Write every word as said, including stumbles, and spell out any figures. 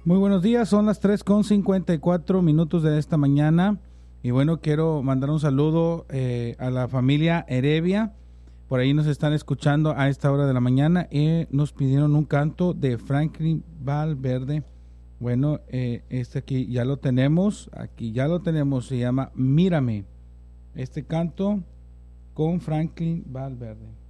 Muy buenos días, son las tres con cincuenta y cuatro minutos de esta mañana y bueno, quiero mandar un saludo eh, a la familia Heredia. Por ahí nos están escuchando a esta hora de la mañana y nos pidieron un canto de Franklin Valverde. Bueno, eh, este aquí ya lo tenemos, aquí ya lo tenemos, se llama Mírame. Este canto con Franklin Valverde.